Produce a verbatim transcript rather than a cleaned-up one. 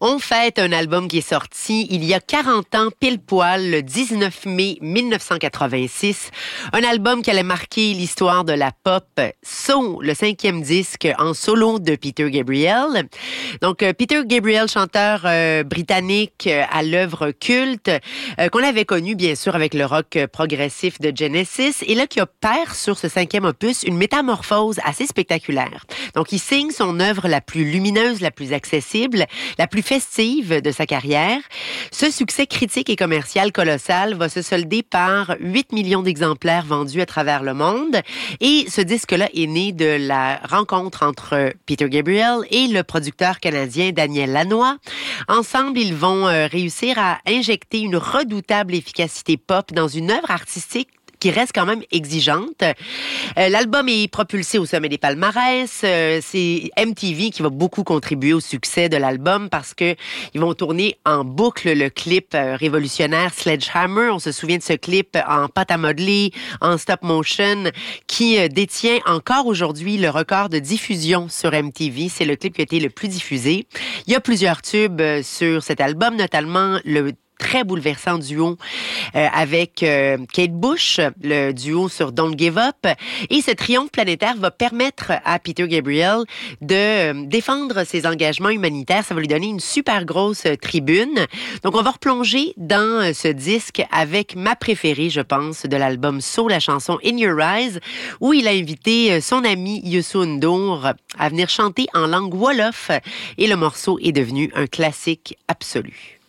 On fête un album qui est sorti il y a quarante ans, pile poil, le dix-neuf mai mille neuf cent quatre-vingt-six. Un album qui allait marquer l'histoire de la pop, So, le cinquième disque en solo de Peter Gabriel. Donc, euh, Peter Gabriel, chanteur euh, britannique euh, à l'œuvre culte, euh, qu'on avait connu, bien sûr, avec le rock euh, progressif de Genesis, et là, qui opère sur ce cinquième opus une métamorphose assez spectaculaire. Donc, il signe son œuvre la plus lumineuse, la plus accessible, la plus festive de sa carrière. Ce succès critique et commercial colossal va se solder par huit millions d'exemplaires vendus à travers le monde. Et ce disque-là est né de la rencontre entre Peter Gabriel et le producteur canadien Daniel Lanois. Ensemble, ils vont euh, réussir à injecter une redoutable efficacité pop dans une œuvre artistique qui reste quand même exigeante. Euh, l'album est propulsé au sommet des palmarès. Euh, c'est M T V qui va beaucoup contribuer au succès de l'album parce que ils vont tourner en boucle le clip euh, révolutionnaire Sledgehammer. On se souvient de ce clip en pâte à modeler, en stop motion, qui euh, détient encore aujourd'hui le record de diffusion sur M T V. C'est le clip qui a été le plus diffusé. Il y a plusieurs tubes euh, sur cet album, notamment le très bouleversant duo euh, avec euh, Kate Bush, le duo sur Don't Give Up. Et ce triomphe planétaire va permettre à Peter Gabriel de euh, défendre ses engagements humanitaires. Ça va lui donner une super grosse euh, tribune. Donc, on va replonger dans euh, ce disque avec ma préférée, je pense, de l'album So, la chanson In Your Eyes, où il a invité euh, son ami Youssou N'Dour à venir chanter en langue wolof. Et le morceau est devenu un classique absolu.